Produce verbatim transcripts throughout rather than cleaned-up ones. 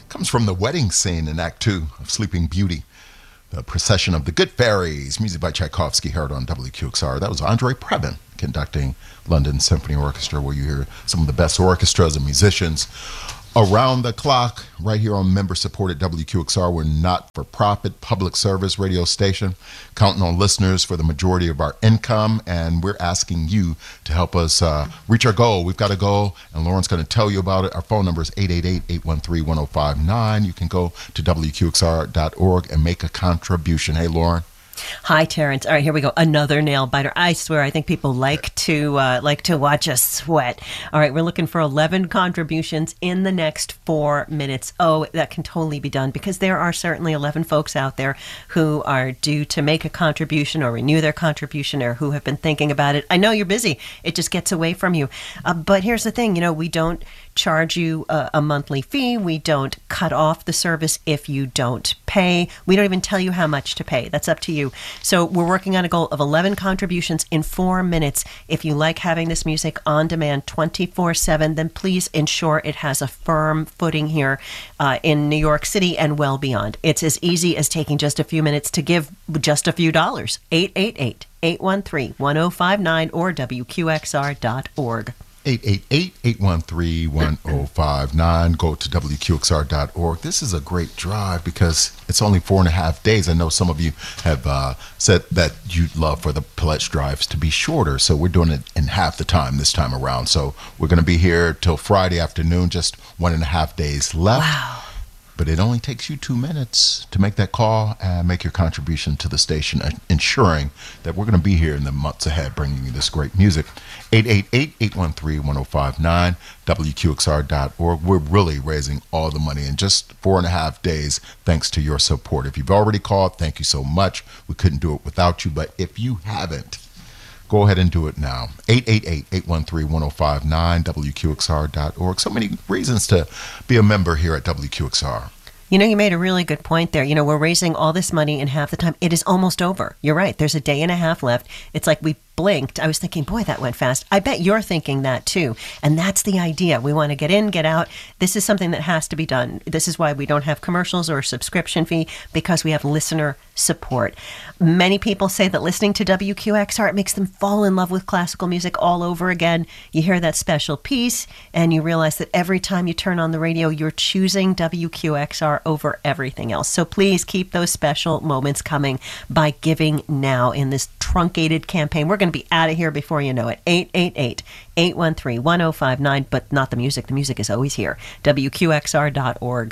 comes from the wedding scene in Act Two of Sleeping Beauty. The Procession of the Good Fairies, music by Tchaikovsky, heard on W Q X R. That was Andre Previn conducting London Symphony Orchestra, where you hear some of the best orchestras and musicians around the clock, right here on member-supported W Q X R. We're not-for-profit public service radio station, counting on listeners for the majority of our income, and we're asking you to help us uh, reach our goal. We've got a goal, and Lauren's going to tell you about it. Our phone number is eight eight eight, eight one three, one oh five nine. You can go to W Q X R dot org and make a contribution. Hey, Lauren. Hi, Terrence. All right, here we go. Another nail biter. I swear, I think people like to uh, like to watch us sweat. All right, we're looking for eleven contributions in the next four minutes. Oh, that can totally be done because there are certainly eleven folks out there who are due to make a contribution or renew their contribution or who have been thinking about it. I know you're busy. It just gets away from you. Uh, but here's the thing. You know, we don't charge you a, a monthly fee. We don't cut off the service if you don't pay. We don't even tell you how much to pay. That's up to you. So we're working on a goal of eleven contributions in four minutes. If you like having this music on demand twenty-four seven, then please ensure it has a firm footing here uh, in New York City and well beyond. It's as easy as taking just a few minutes to give just a few dollars. eight eight eight, eight one three, one oh five nine or W Q X R dot org. eight eight eight, eight one three, one oh five nine. Go to W Q X R dot org. This is a great drive because it's only four and a half days. I know some of you have uh, said that you'd love for the pledge drives to be shorter, so we're doing it in half the time this time around. So we're going to be here till Friday afternoon, just one and a half days left. Wow. But it only takes you two minutes to make that call and make your contribution to the station, ensuring that we're going to be here in the months ahead bringing you this great music. eight eight eight, eight one three, one oh five nine, W Q X R dot org. We're really raising all the money in just four and a half days thanks to your support. If you've already called, thank you so much. We couldn't do it without you. But if you haven't, go ahead and do it now. eight eight eight, eight one three, one oh five nine, W Q X R dot org. So many reasons to be a member here at W Q X R. You know, you made a really good point there. You know, we're raising all this money in half the time. It is almost over. You're right. There's a day and a half left. It's like we blinked. I was thinking, boy, that went fast. I bet you're thinking that too. And that's the idea. We want to get in, get out. This is something that has to be done. This is why we don't have commercials or a subscription fee, because we have listener support. Many people say that listening to W Q X R, it makes them fall in love with classical music all over again. You hear that special piece and you realize that every time you turn on the radio, you're choosing W Q X R over everything else. So please keep those special moments coming by giving now in this truncated campaign. We're going to be out of here before you know it. eight eight eight, eight one three, one oh five nine, but not the music. The music is always here. W Q X R dot org.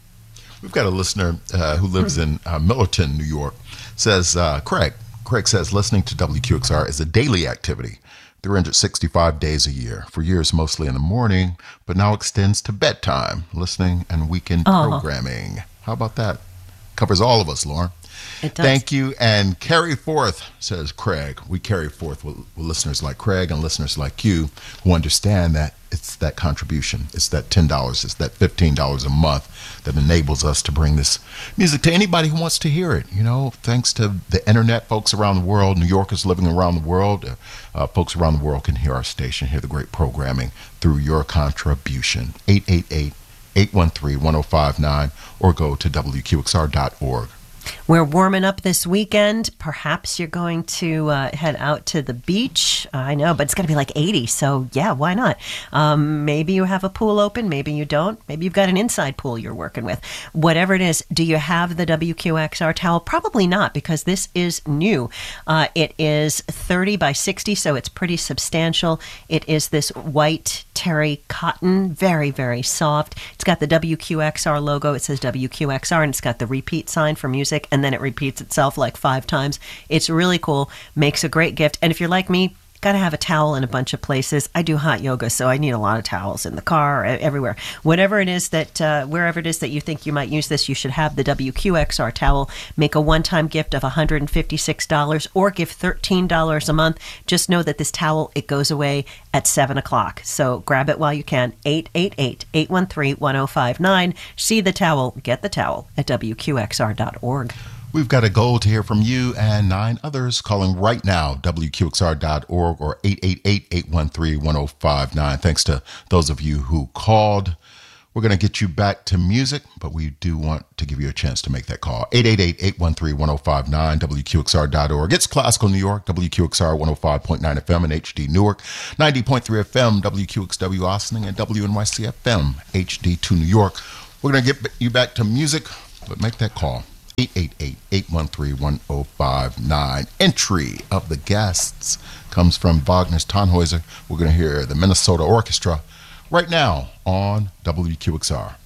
We've got a listener uh, who lives in uh, Millerton, New York. Says, uh, Craig. Craig says, listening to W Q X R is a daily activity, three hundred sixty-five days a year. For years, mostly in the morning, but now extends to bedtime, listening and weekend Oh. programming. How about that? Covers all of us, Lauren. It does. Thank you, and carry forth, says Craig. We carry forth with, with listeners like Craig and listeners like you who understand that it's that contribution. It's that ten dollars, it's that fifteen dollars a month that enables us to bring this music to anybody who wants to hear it. You know, thanks to the internet, folks around the world, New Yorkers living around the world, uh, uh, folks around the world can hear our station, hear the great programming through your contribution. eight eight eight, eight one three, one oh five nine or go to W Q X R dot org. We're warming up this weekend. Perhaps you're going to uh, head out to the beach. Uh, I know, but it's going to be like eighty. So, yeah, why not? Um, maybe you have a pool open. Maybe you don't. Maybe you've got an inside pool you're working with. Whatever it is, do you have the W Q X R towel? Probably not, because this is new. Uh, it is thirty by sixty, so it's pretty substantial. It is this white terry cotton, very, very soft. It's got the W Q X R logo. It says W Q X R, and it's got the repeat sign for music. And then it repeats itself like five times. It's really cool. Makes a great gift. And if you're like me, got to have a towel in a bunch of places. I do hot yoga, so I need a lot of towels in the car, everywhere. Whatever it is that, uh, wherever it is that you think you might use this, you should have the W Q X R towel. Make a one-time gift of one hundred fifty-six dollars or give thirteen dollars a month. Just know that this towel, it goes away at seven o'clock. So grab it while you can. eight eight eight, eight one three, one oh five nine. See the towel, get the towel at W Q X R dot org. We've got a goal to hear from you and nine others calling right now, W Q X R dot org or eight eight eight, eight one three, one oh five nine. Thanks to those of you who called. We're going to get you back to music, but we do want to give you a chance to make that call. eight eight eight, eight one three, one oh five nine, W Q X R dot org. It's Classical New York, W Q X R one oh five point nine F M and H D Newark, ninety point three F M, W Q X W Austin, and W N Y C F M, H D two New York. We're going to get you back to music, but make that call. eight eight eight, eight one three, one oh five nine. Entry of the guests comes from Wagner's Tannhäuser. We're going to hear the Minnesota Orchestra right now on W Q X R.